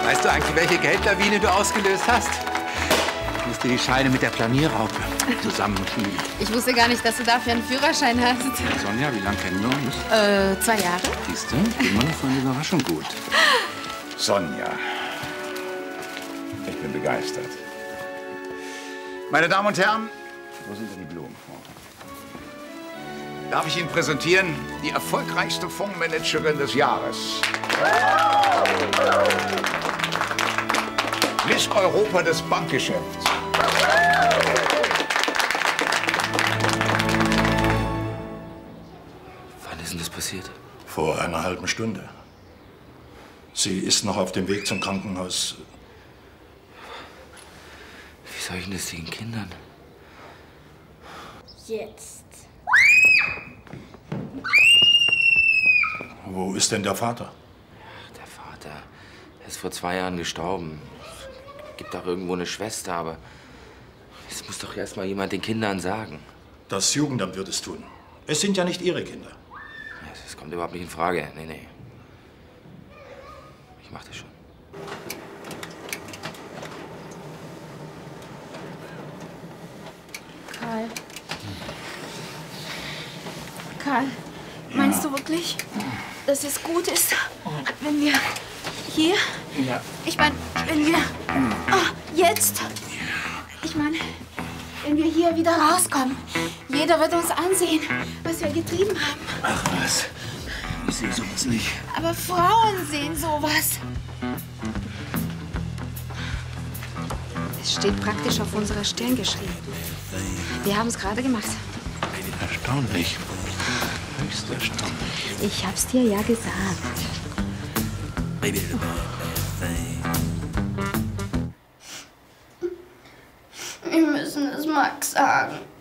Weißt du eigentlich, welche Geldlawine du ausgelöst hast? Ich musste die Scheine mit der Planierraupe zusammenschieben. Ich wusste gar nicht, dass du dafür einen Führerschein hast. Sonja, wie lange kennen wir uns? 2 Jahre. Siehst du, immer noch für eine Überraschung gut. Sonja. Ich bin begeistert. Meine Damen und Herren, wo sind denn die Blumen? Darf ich Ihnen präsentieren, die erfolgreichste Fondsmanagerin des Jahres. Miss Europa des Bankgeschäfts. Wann ist denn das passiert? Vor einer halben Stunde. Sie ist noch auf dem Weg zum Krankenhaus. Wie soll ich denn das den Kindern? Jetzt. Wo ist denn der Vater? Der Vater, der ist vor 2 Jahren gestorben. Gibt auch irgendwo eine Schwester, aber es muss doch erst mal jemand den Kindern sagen. Das Jugendamt wird es tun. Es sind ja nicht Ihre Kinder. Das kommt überhaupt nicht in Frage. Nee. Ich mach das schon. Karl, meinst du wirklich, dass es gut ist, wenn wir hier? Ja. Ich meine, wenn wir... jetzt? Ich meine, wenn wir hier wieder rauskommen. Jeder wird uns ansehen, was wir getrieben haben. Ach was, ich sehe sowas nicht. Aber Frauen sehen sowas. Es steht praktisch auf unserer Stirn geschrieben. Wir haben es gerade gemacht. Erstaunlich. Höchst erstaunlich. Ich hab's dir ja gesagt. Wir müssen es Max sagen.